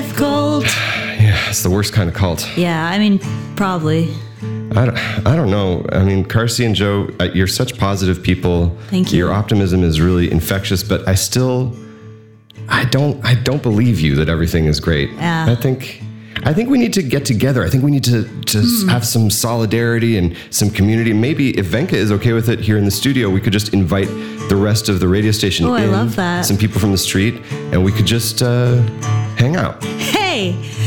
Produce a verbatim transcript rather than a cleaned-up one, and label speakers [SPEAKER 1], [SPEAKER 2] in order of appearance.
[SPEAKER 1] cult.
[SPEAKER 2] Yeah, it's the worst kind of cult.
[SPEAKER 1] Yeah, I mean, probably.
[SPEAKER 2] I don't, I don't know. I mean, Carsey and Joe, you're such positive people.
[SPEAKER 1] Thank you.
[SPEAKER 2] Your optimism is really infectious, but I still, I don't, I don't believe you that everything is great.
[SPEAKER 1] Yeah.
[SPEAKER 2] I think, I think we need to get together. I think we need to, to mm. have some solidarity and some community. Maybe if Venka is okay with it here in the studio, we could just invite the rest of the radio station
[SPEAKER 1] oh,
[SPEAKER 2] in.
[SPEAKER 1] I love that.
[SPEAKER 2] Some people from the street, and we could just uh, hang out.
[SPEAKER 1] Hey!